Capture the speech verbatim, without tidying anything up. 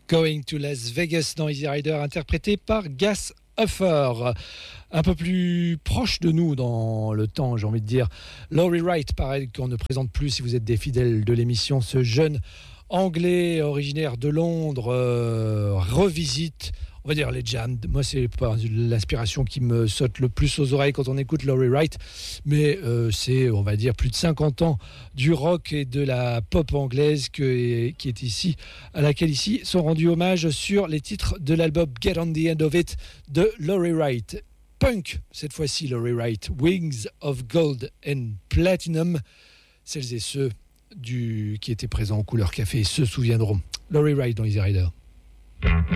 Going to Las Vegas dans Easy Rider, interprété par Gas Huffer. Un peu plus proche de nous dans le temps, j'ai envie de dire. Laurie Wright, pareil, qu'on ne présente plus si vous êtes des fidèles de l'émission. Ce jeune anglais originaire de Londres euh, revisite, on va dire, les jams. Moi, c'est pas l'inspiration qui me saute le plus aux oreilles quand on écoute Laurie Wright, mais euh, c'est, on va dire, plus de cinquante ans du rock et de la pop anglaise que, qui est ici, à laquelle ici sont rendus hommage sur les titres de l'album Get on the End of It de Laurie Wright. Punk, cette fois-ci, Laurie Wright, Wings of Gold and Platinum. Celles et ceux du, qui étaient présents en couleur café se souviendront. Laurie Wright dans Easy Rider.